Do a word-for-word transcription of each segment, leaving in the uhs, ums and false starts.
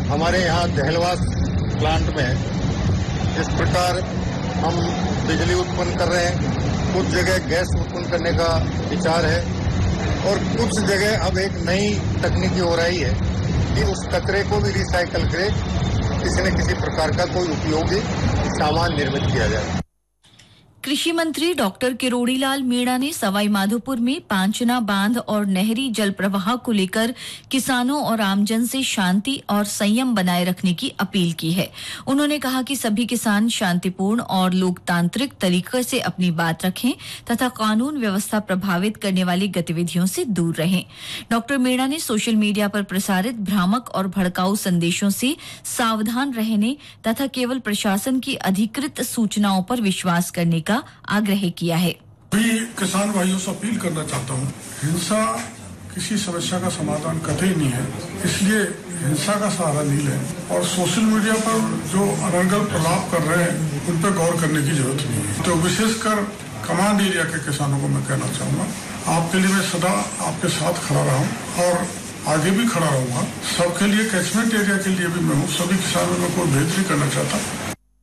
हमारे यहाँ दहलवास प्लांट में इस प्रकार हम बिजली उत्पन्न कर रहे हैं, कुछ जगह गैस उत्पन्न करने का विचार है और कुछ जगह अब एक नई तकनीकी हो रही है कि उस कचरे को भी रिसाइकल करे, किसी न किसी प्रकार का कोई उपयोगी सामान निर्मित किया जाए। कृषि मंत्री डॉक्टर किरोड़ी लाल मीणा ने सवाई माधोपुर में पांचना बांध और नहरी जल प्रवाह को लेकर किसानों और आमजन से शांति और संयम बनाए रखने की अपील की है। उन्होंने कहा कि सभी किसान शांतिपूर्ण और लोकतांत्रिक तरीके से अपनी बात रखें तथा कानून व्यवस्था प्रभावित करने वाली गतिविधियों से दूर रहें। डॉक्टर मीणा ने सोशल मीडिया पर प्रसारित भ्रामक और भड़काऊ संदेशों से सावधान रहने तथा केवल प्रशासन की अधिकृत सूचनाओं पर विश्वास करने का आग्रह किया है। मैं किसान भाइयों से अपील करना चाहता हूँ, हिंसा किसी समस्या का समाधान कतई नहीं है, इसलिए हिंसा का सहारा नहीं लें और सोशल मीडिया पर जो अनर्गल प्रलाप कर रहे हैं उन पर गौर करने की जरूरत नहीं है। तो विशेषकर कमांड एरिया के किसानों को मैं कहना चाहूँगा, आपके लिए मैं सदा आपके साथ खड़ा रहा हूँ और आगे भी खड़ा रहूँगा। सबके लिए, कैचमेंट एरिया के लिए भी मैं हूँ, सभी किसानों में कोई भेद नहीं करना चाहता।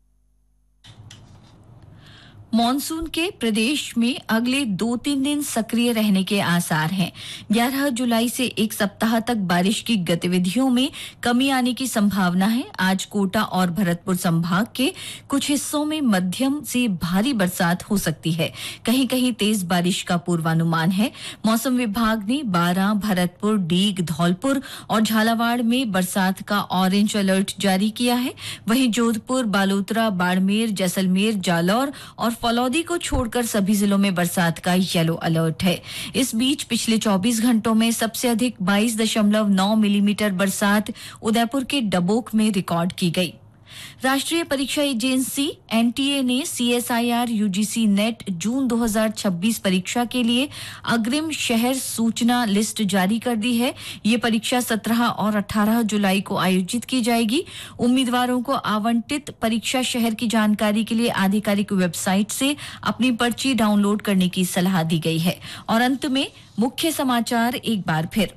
मॉनसून के प्रदेश में अगले दो तीन दिन सक्रिय रहने के आसार हैं। ग्यारह जुलाई से एक सप्ताह तक बारिश की गतिविधियों में कमी आने की संभावना है। आज कोटा और भरतपुर संभाग के कुछ हिस्सों में मध्यम से भारी बरसात हो सकती है, कहीं कहीं तेज बारिश का पूर्वानुमान है। मौसम विभाग ने बारां, भरतपुर, डीग, धौलपुर और झालावाड़ में बरसात का ऑरेंज अलर्ट जारी किया है। वहीं जोधपुर, बालोतरा, बाड़मेर, जैसलमेर, जालौर और फलौदी को छोड़कर सभी जिलों में बरसात का येलो अलर्ट है। इस बीच पिछले चौबीस घंटों में सबसे अधिक बाईस दशमलव नौ मिलीमीटर बरसात उदयपुर के डबोक में रिकॉर्ड की गई। राष्ट्रीय परीक्षा एजेंसी एनटीए ने सीएसआईआर यूजीसी नेट जून दो हज़ार छब्बीस परीक्षा के लिए अग्रिम शहर सूचना लिस्ट जारी कर दी है। ये परीक्षा सत्रह और अठारह जुलाई को आयोजित की जाएगी। उम्मीदवारों को आवंटित परीक्षा शहर की जानकारी के लिए आधिकारिक वेबसाइट से अपनी पर्ची डाउनलोड करने की सलाह दी गई है। और अंत में मुख्य समाचार एक बार फिर।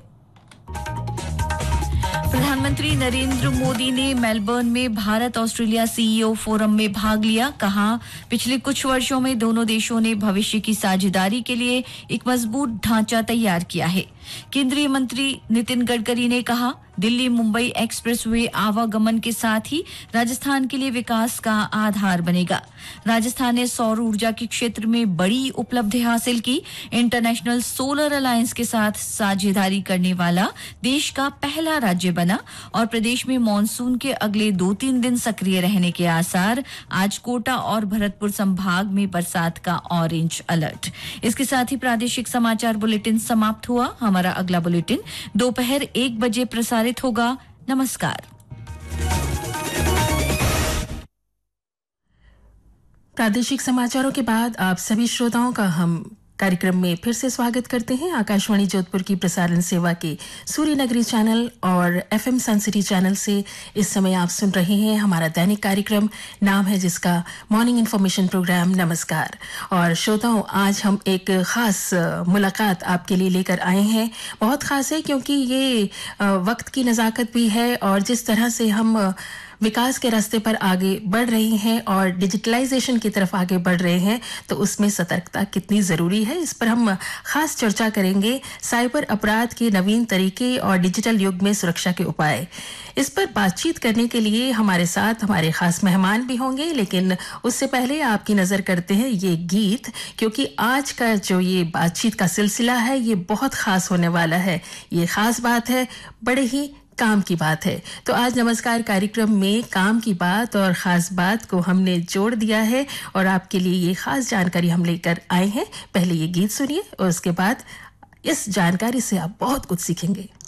प्रधानमंत्री नरेंद्र मोदी ने मेलबर्न में भारत ऑस्ट्रेलिया सीईओ फोरम में भाग लिया। कहा, पिछले कुछ वर्षों में दोनों देशों ने भविष्य की साझेदारी के लिए एक मजबूत ढांचा तैयार किया है। केंद्रीय मंत्री नितिन गडकरी ने कहा, दिल्ली मुंबई एक्सप्रेसवे आवागमन के साथ ही राजस्थान के लिए विकास का आधार बनेगा। राजस्थान ने सौर ऊर्जा के क्षेत्र में बड़ी उपलब्धि हासिल की। इंटरनेशनल सोलर अलायंस के साथ साझेदारी करने वाला देश का पहला राज्य बना। और प्रदेश में मॉनसून के अगले दो तीन दिन सक्रिय रहने के आसार। आज कोटा और भरतपुर संभाग में बरसात का ऑरेंज अलर्ट। इसके साथ ही प्रादेशिक समाचार बुलेटिन समाप्त हुआ। हमारा अगला बुलेटिन दोपहर एक बजे प्रसारित होगा। नमस्कार। प्रादेशिक समाचारों के बाद आप सभी श्रोताओं का हम कार्यक्रम में फिर से स्वागत करते हैं। आकाशवाणी जोधपुर की प्रसारण सेवा के सूर्य नगरी चैनल और एफएम सन सिटी चैनल से इस समय आप सुन रहे हैं हमारा दैनिक कार्यक्रम, नाम है जिसका मॉर्निंग इन्फॉर्मेशन प्रोग्राम नमस्कार। और श्रोताओं, आज हम एक खास मुलाकात आपके लिए लेकर आए हैं। बहुत खास है क्योंकि ये वक्त की नज़ाकत भी है और जिस तरह से हम विकास के रास्ते पर आगे बढ़ रहे हैं और डिजिटलाइजेशन की तरफ आगे बढ़ रहे हैं, तो उसमें सतर्कता कितनी ज़रूरी है, इस पर हम खास चर्चा करेंगे। साइबर अपराध के नवीन तरीके और डिजिटल युग में सुरक्षा के उपाय, इस पर बातचीत करने के लिए हमारे साथ हमारे खास मेहमान भी होंगे। लेकिन उससे पहले आपकी नज़र करते हैं ये गीत, क्योंकि आज का जो ये बातचीत का सिलसिला है ये बहुत खास होने वाला है। ये खास बात है, बड़े ही काम की बात है। तो आज नमस्कार कार्यक्रम में काम की बात और खास बात को हमने जोड़ दिया है और आपके लिए ये खास जानकारी हम लेकर आए हैं। पहले ये गीत सुनिए और उसके बाद इस जानकारी से आप बहुत कुछ सीखेंगे।